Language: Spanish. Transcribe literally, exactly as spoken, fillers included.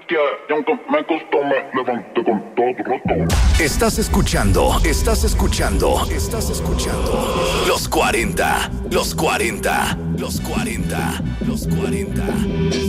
y aunque me costó, me levanté con todo roto. Estás escuchando, estás escuchando, estás escuchando Los cuarenta, Los cuarenta, Los cuarenta, Los cuarenta.